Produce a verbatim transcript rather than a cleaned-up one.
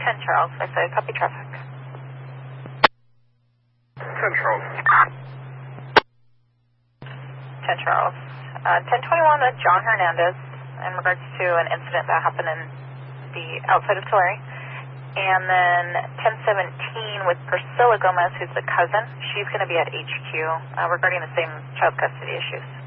ten Charles, I say, copy traffic. ten Charles. ten Charles. Uh, ten twenty-one, that's John Hernandez in regards to an incident that happened in the outside of Tulare. And then ten seventeen with Priscilla Gomez, who's the cousin. She's going to be at H Q uh, regarding the same child custody issues.